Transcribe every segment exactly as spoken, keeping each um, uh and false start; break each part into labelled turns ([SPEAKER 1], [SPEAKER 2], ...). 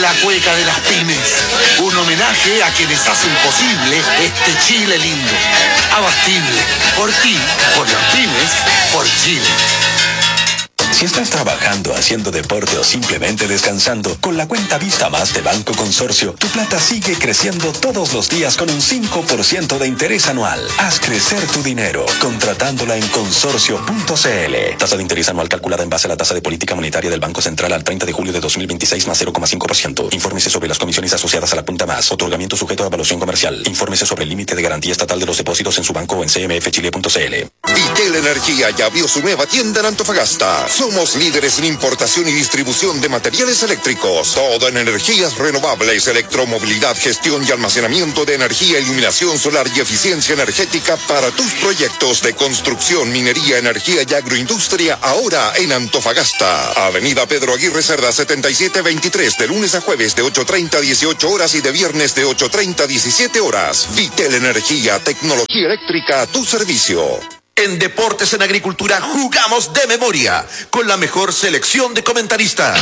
[SPEAKER 1] La cueca de las pymes, un homenaje a quienes hacen posible este Chile lindo. Abastible, por ti, por las pymes, por Chile.
[SPEAKER 2] Si estás trabajando, haciendo deporte o simplemente descansando, con la cuenta Vista Más de Banco Consorcio, tu plata sigue creciendo todos los días con un cinco por ciento de interés anual. Haz crecer tu dinero, contratándola en consorcio punto c l. Tasa de interés anual calculada en base a la tasa de política monetaria del Banco Central al treinta de julio de dos mil veintiséis más cero coma cinco por ciento. Infórmese sobre las comisiones asociadas a la cuenta Más. Otorgamiento sujeto a evaluación comercial. Infórmese sobre el límite de garantía estatal de los depósitos en su banco o en c m f chile punto c l.
[SPEAKER 3] Vitel Energía ya abrió su nueva tienda en Antofagasta. Somos líderes en importación y distribución de materiales eléctricos. Todo en energías renovables, electromovilidad, gestión y almacenamiento de energía, iluminación solar y eficiencia energética para tus proyectos de construcción, minería, energía y agroindustria. Ahora en Antofagasta. Avenida Pedro Aguirre Cerda setenta y siete veintitrés, de lunes a jueves de ocho treinta a dieciocho horas y de viernes de ocho treinta a diecisiete horas. Vitel Energía, tecnología eléctrica a tu servicio.
[SPEAKER 4] En Deportes en Agricultura jugamos de memoria, con la mejor selección de comentaristas.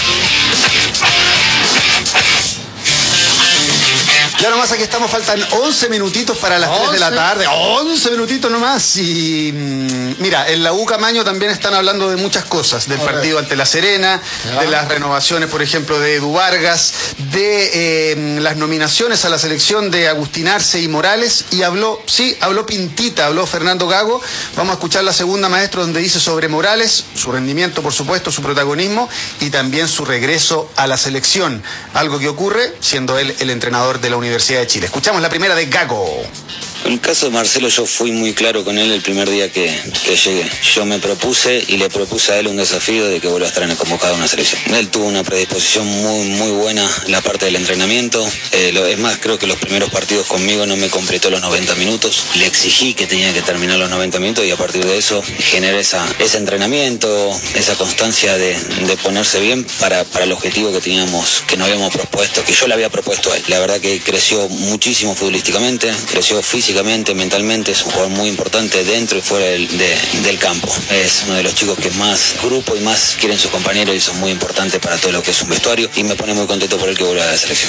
[SPEAKER 5] Ya nomás aquí estamos, faltan once minutitos para las tres de la tarde. once minutitos nomás. Y mmm, mira, en la U Camaño también están hablando de muchas cosas. Del partido ante La Serena, ya. de las renovaciones, por ejemplo, de Edu Vargas, de eh, las nominaciones a la selección de Agustín Arce y Morales. Y habló, sí, habló Pintita, habló Fernando Gago. Vamos a escuchar la segunda, maestro, donde dice sobre Morales, su rendimiento, por supuesto, su protagonismo y también su regreso a la selección. Algo que ocurre siendo él el entrenador de la Universidad de Chile. Escuchamos la primera de Gago.
[SPEAKER 6] En el caso de Marcelo, yo fui muy claro con él el primer día que, que llegué. Yo me propuse y le propuse a él un desafío de que vuelva a estar en el convocado de una selección. Él tuvo una predisposición muy muy buena en la parte del entrenamiento. Eh, lo, es más, creo que los primeros partidos conmigo no me completó los noventa minutos. Le exigí que tenía que terminar los noventa minutos y a partir de eso generé esa, ese entrenamiento, esa constancia de, de ponerse bien para, para el objetivo que teníamos, que nos habíamos propuesto, que yo le había propuesto a él. La verdad que creció muchísimo futbolísticamente, creció físicamente, mentalmente, es un jugador muy importante dentro y fuera del, de, del campo. Es uno de los chicos que más grupo y más quieren sus compañeros y eso es muy importante para todo lo que es un vestuario y me pone muy contento por el que vuelva a la selección.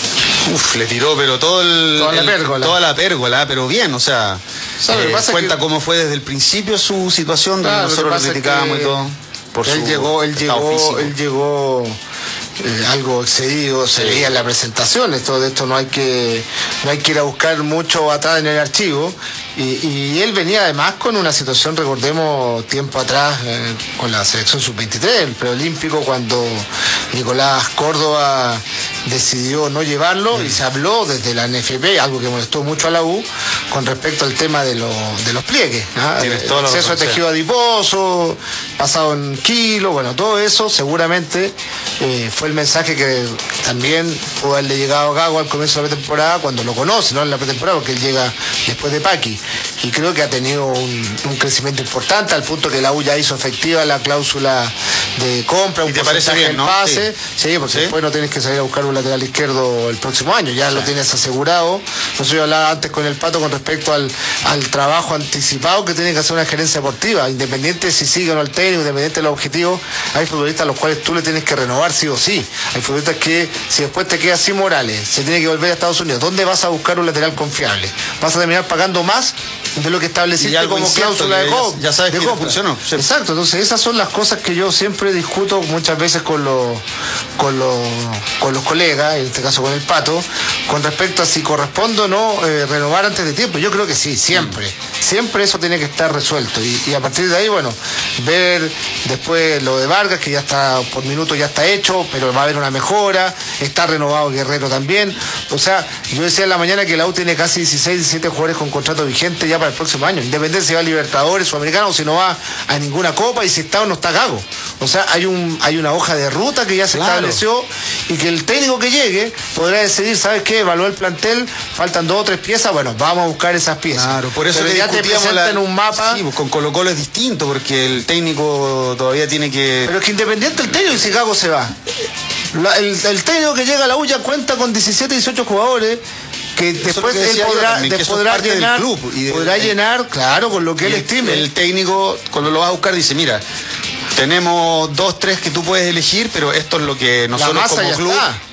[SPEAKER 5] Uf, le tiró, pero todo el,
[SPEAKER 7] toda, la
[SPEAKER 5] el,
[SPEAKER 7] pérgola.
[SPEAKER 5] toda la pérgola, pero bien, o sea, eh, cuenta que... cómo fue desde el principio su situación, donde claro, nosotros lo criticábamos y todo. Por
[SPEAKER 7] él,
[SPEAKER 5] su
[SPEAKER 7] llegó, él llegó, él llegó, eh, algo excedido, se sí. veía en la presentación. Esto de esto no hay que no hay que ir a buscar mucho atrás en el archivo. Y, y él venía además con una situación, recordemos, tiempo atrás, eh, con la selección sub veintitrés, el preolímpico, cuando Nicolás Córdoba decidió no llevarlo, mm. y se habló desde la N F P, algo que molestó mucho a la U, con respecto al tema de, lo, de los pliegues. ¿Ah? El exceso de tejido adiposo, pasado en kilo, bueno, todo eso seguramente eh, fue el mensaje que también pudo haberle llegado a Gago al comienzo de la pretemporada, cuando lo conoce, no en la pretemporada, porque él llega después de Paqui. Y creo que ha tenido un, un crecimiento importante al punto que la U ya hizo efectiva la cláusula de compra, un
[SPEAKER 5] ¿Y te parece bien,
[SPEAKER 7] del
[SPEAKER 5] no?
[SPEAKER 7] pase, sí, sí porque
[SPEAKER 5] ¿Sí?
[SPEAKER 7] después no tienes que salir a buscar un lateral izquierdo el próximo año, ya sí. lo tienes asegurado. Nosotros yo hablaba antes con el Pato con respecto al, al trabajo anticipado que tiene que hacer una gerencia deportiva, independiente si sigue o no el técnico, independiente de los objetivos. Hay futbolistas a los cuales tú le tienes que renovar sí o sí. Hay futbolistas que si después te quedas sin Morales, se tiene que volver a Estados Unidos, ¿dónde vas a buscar un lateral confiable? Vas a terminar pagando más de lo que estableciste como cláusula de compra.
[SPEAKER 5] Ya sabes que no funcionó.
[SPEAKER 7] Sí. Exacto, entonces esas son las cosas que yo siempre discuto muchas veces con los con los con los colegas, en este caso con el Pato, con respecto a si corresponde o no eh, renovar antes de tiempo. Yo creo que sí, siempre. Mm. Siempre eso tiene que estar resuelto. Y, y a partir de ahí, bueno, ver después lo de Vargas, que ya está por minuto ya está hecho, pero va a haber una mejora. Está renovado Guerrero también. O sea, yo decía en la mañana que la U tiene casi dieciséis, diecisiete jugadores con contrato vigente ya para el próximo año, independiente si va a Libertadores, Sudamericano, o si no va a ninguna copa, y si está o no está Gago. O sea, hay un hay una hoja de ruta que ya se claro. estableció, y que el técnico que llegue podrá decidir, ¿sabes qué? Evaluar el plantel, faltan dos o tres piezas, bueno, vamos a buscar esas piezas.
[SPEAKER 5] Claro, por eso
[SPEAKER 7] pero ya te presentan la... un mapa.
[SPEAKER 5] Sí, pues con Colo Colo es distinto, porque el técnico todavía tiene que...
[SPEAKER 7] Pero es que independiente el técnico, y si Gago se va. La, el, el técnico que llega a la U ya cuenta con diecisiete, dieciocho jugadores, que después que él podrá, también, que podrá llenar, del club y de, podrá de, llenar, claro, con lo que él
[SPEAKER 5] el,
[SPEAKER 7] estime.
[SPEAKER 5] El técnico, cuando lo vas a buscar, dice, mira, tenemos dos, tres que tú puedes elegir, pero esto es lo que nosotros como club... Está.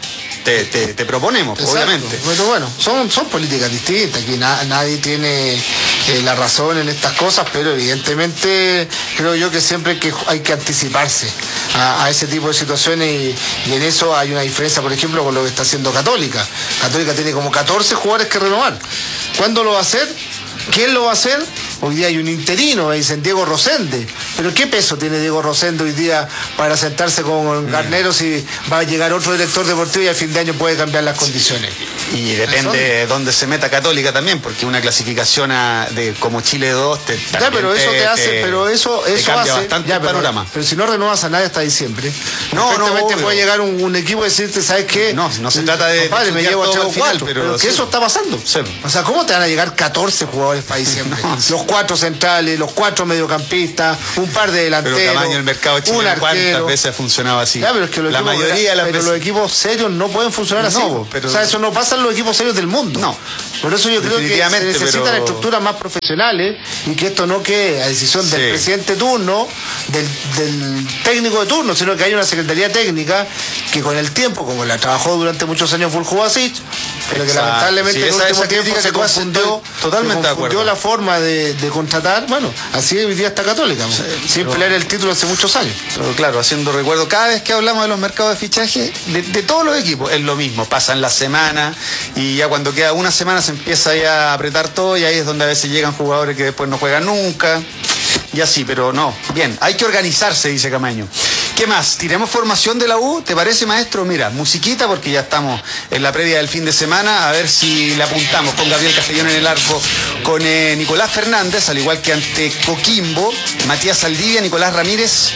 [SPEAKER 5] te, te, te proponemos,
[SPEAKER 7] Exacto.
[SPEAKER 5] obviamente.
[SPEAKER 7] Pero bueno, son, son políticas distintas, aquí na, nadie tiene eh, la razón en estas cosas, pero evidentemente creo yo que siempre hay que, hay que anticiparse a, a ese tipo de situaciones y, y en eso hay una diferencia, por ejemplo, con lo que está haciendo Católica. Católica tiene como catorce jugadores que renovar. ¿Cuándo lo va a hacer? ¿Quién lo va a hacer? Hoy día hay un interino, me dicen Diego Rosende. ¿Pero qué peso tiene Diego Rosende hoy día para sentarse con Garnero si va a llegar otro director deportivo y al fin de año puede cambiar las condiciones?
[SPEAKER 5] Y depende de dónde se meta Católica también, porque una clasificación a, de como Chile dos te
[SPEAKER 7] Ya, pero eso te, te hace, pero eso,
[SPEAKER 5] te
[SPEAKER 7] eso
[SPEAKER 5] cambia
[SPEAKER 7] hace
[SPEAKER 5] bastante
[SPEAKER 7] ya,
[SPEAKER 5] el
[SPEAKER 7] pero,
[SPEAKER 5] panorama.
[SPEAKER 7] Pero si no renuevas a nadie hasta diciembre,
[SPEAKER 5] no,
[SPEAKER 7] perfectamente
[SPEAKER 5] no,
[SPEAKER 7] puede llegar un, un equipo y decirte, ¿sabes qué?
[SPEAKER 5] No, no se trata de,
[SPEAKER 7] compadre,
[SPEAKER 5] de
[SPEAKER 7] me llevo a tres o cuatro,
[SPEAKER 5] pero,
[SPEAKER 7] pero
[SPEAKER 5] sí.
[SPEAKER 7] que eso está pasando.
[SPEAKER 5] Sí.
[SPEAKER 7] O sea, ¿cómo te van a llegar catorce jugadores para diciembre? No, sí. Los cuatro centrales, los cuatro mediocampistas, un par de delanteros.
[SPEAKER 5] Pero Camaño, el mercado chileno, ¿cuántas veces ha funcionado así?
[SPEAKER 7] Ya, pero es que los
[SPEAKER 5] la
[SPEAKER 7] equipos,
[SPEAKER 5] mayoría de las
[SPEAKER 7] pero
[SPEAKER 5] veces...
[SPEAKER 7] los equipos serios no pueden funcionar así.
[SPEAKER 5] No, pero...
[SPEAKER 7] O sea, eso no pasa en los equipos serios del mundo.
[SPEAKER 5] No.
[SPEAKER 7] Por eso yo creo que se necesitan
[SPEAKER 5] pero...
[SPEAKER 7] estructuras más profesionales y que esto no quede a decisión del sí. presidente de turno, del, del técnico de turno, sino que hay una secretaría técnica que con el tiempo, como la trabajó durante muchos años Fuljubasic, pero que Exacto. lamentablemente sí, en el último esa tiempo se confundió,
[SPEAKER 5] totalmente
[SPEAKER 7] se confundió la forma de, de contratar. Bueno, así hoy día está Católica, sí, sin pero... pelear el título hace muchos años.
[SPEAKER 5] Pero claro, haciendo recuerdo, cada vez que hablamos de los mercados de fichaje, de, de todos los equipos, es lo mismo, pasan la semana y ya cuando queda una semana se empieza ya a apretar todo y ahí es donde a veces llegan jugadores que después no juegan nunca y así, pero no, bien, hay que organizarse, dice Camaño. ¿Qué más? ¿Tiremos formación de la U? ¿Te parece, maestro? Mira, musiquita porque ya estamos en la previa del fin de semana, a ver si la apuntamos con Gabriel Castellón en el arco, con eh, Nicolás Fernández, al igual que ante Coquimbo, Matías Saldivia, Nicolás Ramírez.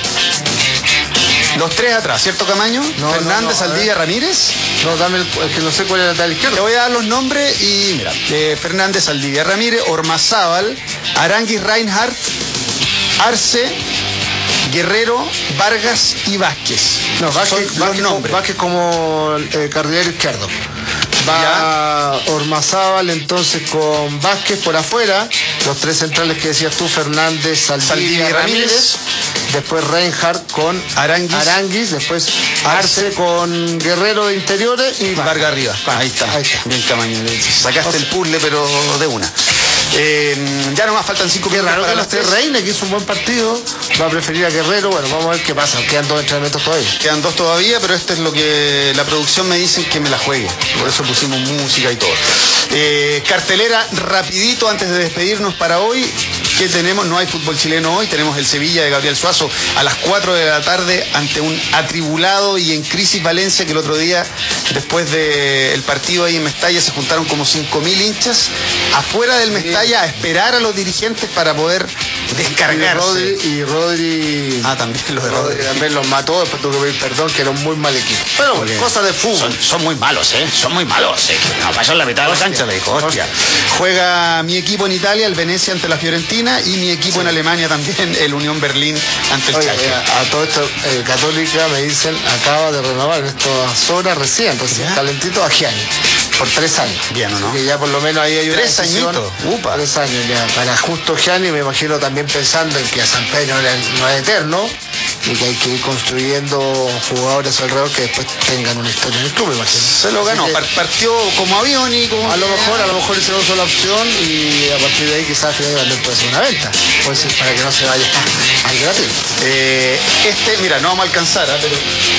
[SPEAKER 5] Los tres atrás, ¿cierto, Camaño?
[SPEAKER 7] No,
[SPEAKER 5] Fernández,
[SPEAKER 7] no, no,
[SPEAKER 5] Saldivia, Ramírez.
[SPEAKER 7] No, dame el, es que no sé cuál es la lateral izquierda.
[SPEAKER 5] Te voy a dar los nombres y mira, eh, Fernández, Saldivia, Ramírez, Ormazábal, Aranguis, Reinhardt, Arce, Guerrero, Vargas y Vázquez.
[SPEAKER 7] No, Vázquez, Vázquez, Vázquez, Vázquez como eh, carrilero izquierdo. Va Ormazábal entonces con Vázquez por afuera, los tres centrales que decías tú, Fernández, Saldivia, Saldivia y Ramírez. Ramírez. Después Reinhardt con
[SPEAKER 5] Aranguis,
[SPEAKER 7] Aranguis después Arce, Arce con Guerrero de interiores y
[SPEAKER 5] Vargas arriba. Ahí está. Ahí está. Bien, Camaño. Sacaste el puzzle, pero de una. Eh, ya nomás faltan cinco
[SPEAKER 7] minutos. Qué raro que no esté Reina, que hizo un buen partido. Va a preferir a Guerrero. Bueno, vamos a ver qué pasa. Quedan dos entrenamientos todavía.
[SPEAKER 5] Quedan dos todavía, pero este es lo que la producción me dice que me la juegue. Por eso pusimos música y todo. Eh, cartelera rapidito antes de despedirnos para hoy. ¿Qué tenemos? No hay fútbol chileno hoy. Tenemos el Sevilla de Gabriel Suazo a las cuatro de la tarde ante un atribulado y en crisis Valencia, que el otro día, después del partido ahí en Mestalla, se juntaron como cinco mil hinchas afuera del Mestalla a esperar a los dirigentes para poder descargarse.
[SPEAKER 7] Y Rodri, y Rodri
[SPEAKER 5] ah, también los de Rodri.
[SPEAKER 7] Rodri también los mató, después tuvo que pedir perdón, que era un muy mal equipo. Pero bueno, cosas de fútbol.
[SPEAKER 5] Son, son muy malos, ¿eh? Son muy malos. ¿eh? No, pasó en la mitad de la cancha, le dijo, hostia. Juega mi equipo en Italia, el Venecia ante la Fiorentina, y mi equipo sí. en Alemania también, el Unión Berlín ante el
[SPEAKER 7] Oye,
[SPEAKER 5] Schalke.
[SPEAKER 7] A, a todo esto, eh, Católica me dicen, acaba de renovar en estas horas recién, recién calentito a Gianni, por tres años.
[SPEAKER 5] Bien, ¿o no?
[SPEAKER 7] Así que ya por lo menos ahí hay una
[SPEAKER 5] Tres añitos.
[SPEAKER 7] Upa. Tres años ya. Para justo Gianni, me imagino también pensando en que a San Pedro no es eterno y que hay que ir construyendo jugadores alrededor que después tengan una historia en el club, imagino.
[SPEAKER 5] Se lo ganó, que, partió como avión y como...
[SPEAKER 7] A lo mejor, a lo mejor esa no la opción y a partir de ahí quizás finalmente puede ser una venta. Puede ser para que no se vaya al gratis.
[SPEAKER 5] Eh, este, mira, no vamos a alcanzar, ¿eh? Pero...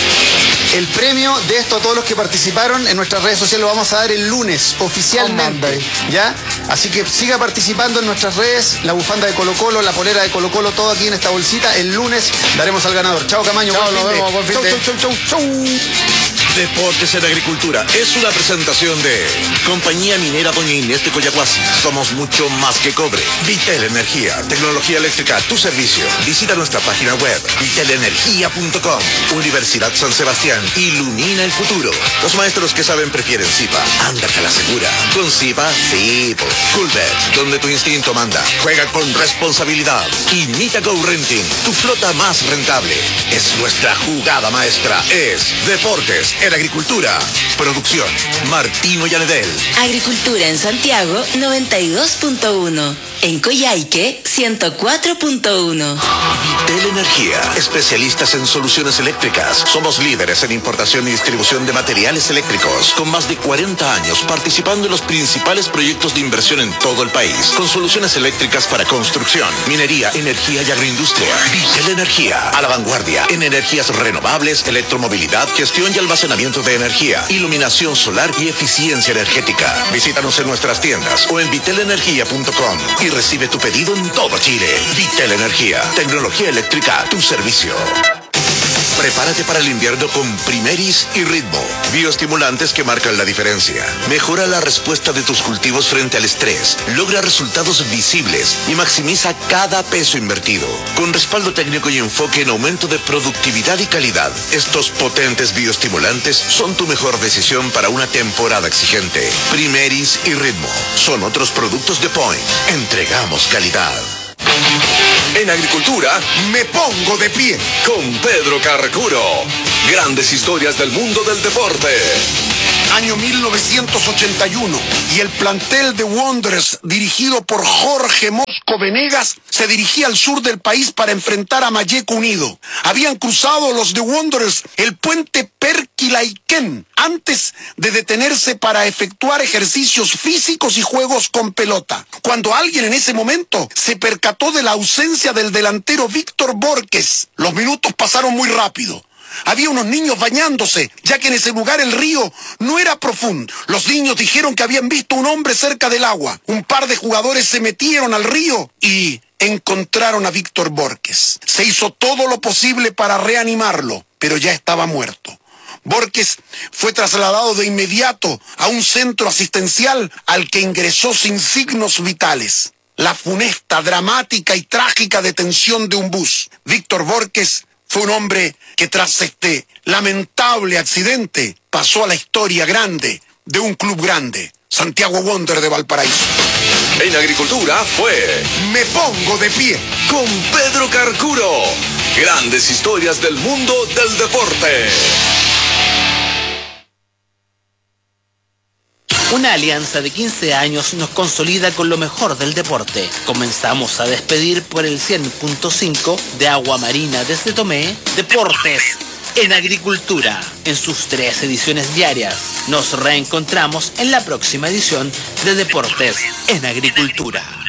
[SPEAKER 5] el premio de esto a todos los que participaron en nuestras redes sociales lo vamos a dar el lunes oficialmente, ¿ya? Así que siga participando en nuestras redes, la bufanda de Colo Colo, la polera de Colo Colo, todo aquí en esta bolsita. El lunes daremos al ganador. Chao, Camaño.
[SPEAKER 7] Chao, nos vemos. Buen fin de.
[SPEAKER 5] Chau, chau, chau, chau.
[SPEAKER 4] Deportes en Agricultura es una presentación de Compañía Minera Doña Inés de Coyahuasi. Somos mucho más que cobre. Vitel Energía, tecnología eléctrica a tu servicio. Visita nuestra página web vitel energía punto com. Universidad San Sebastián, ilumina el futuro. Los maestros que saben prefieren Zipa. Ándate a la segura. Con Zipa, sí. Culbert, donde tu instinto manda. Juega con responsabilidad. Y Nita Go Renting, tu flota más rentable. Es nuestra jugada maestra. Es Deportes en Agricultura. Producción, Martino Yanedel.
[SPEAKER 8] Agricultura en Santiago, noventa y dos punto uno. En Coyhaique, ciento cuatro punto uno.
[SPEAKER 4] Vitel Energía, especialistas en soluciones eléctricas. Somos líderes en importación y distribución de materiales eléctricos, con más de cuarenta años participando en los principales proyectos de inversión en todo el país, con soluciones eléctricas para construcción, minería, energía y agroindustria. Vitel Energía, a la vanguardia en energías renovables, electromovilidad, gestión y almacenamiento de energía, iluminación solar y eficiencia energética. Visítanos en nuestras tiendas o en vitel energía punto com y recibe tu pedido en todo Chile. Vitel Energía, tecnología eléctrica a tu servicio. Prepárate para el invierno con Primeris y Ritmo, bioestimulantes que marcan la diferencia. Mejora la respuesta de tus cultivos frente al estrés, logra resultados visibles y maximiza cada peso invertido. Con respaldo técnico y enfoque en aumento de productividad y calidad, estos potentes bioestimulantes son tu mejor decisión para una temporada exigente. Primeris y Ritmo son otros productos de Point. Entregamos calidad.
[SPEAKER 1] En agricultura, me pongo de pie con Pedro Carcuro. Grandes historias del mundo del deporte.
[SPEAKER 9] Año mil novecientos ochenta y uno, y el plantel de Wanderers, dirigido por Jorge Mosco Venegas, se dirigía al sur del país para enfrentar a Malleco Unido. Habían cruzado los de Wanderers el puente Perquilaiquén antes de detenerse para efectuar ejercicios físicos y juegos con pelota, cuando alguien en ese momento se percató de la ausencia del delantero Víctor Borges. Los minutos pasaron muy rápido. Había unos niños bañándose, ya que en ese lugar el río no era profundo. Los niños dijeron que habían visto un hombre cerca del agua. Un par de jugadores se metieron al río y encontraron a Víctor Borges. Se hizo todo lo posible para reanimarlo, pero ya estaba muerto. Borges fue trasladado de inmediato a un centro asistencial al que ingresó sin signos vitales. La funesta, dramática y trágica detención de un bus. Víctor Borges fue un hombre que tras este lamentable accidente pasó a la historia grande de un club grande, Santiago Wander de Valparaíso.
[SPEAKER 1] En agricultura fue Me Pongo de Pie con Pedro Carcuro. Grandes historias del mundo del deporte.
[SPEAKER 10] Una alianza de quince años nos consolida con lo mejor del deporte. Comenzamos a despedir por el cien punto cinco de Agua Marina desde Tomé, Deportes en Agricultura, en sus tres ediciones diarias. Nos reencontramos en la próxima edición de Deportes en Agricultura.